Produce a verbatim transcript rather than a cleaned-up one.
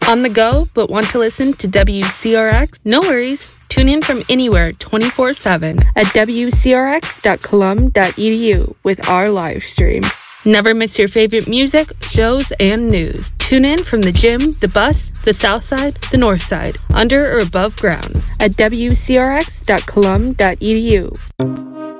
On the go, but want to listen to W C R X? No worries. Tune in from anywhere twenty-four seven at w c r x dot colum dot e d u with our live stream. Never miss your favorite music, shows, and news. Tune in from the gym, the bus, the south side, the north side, under or above ground at w c r x dot colum dot e d u.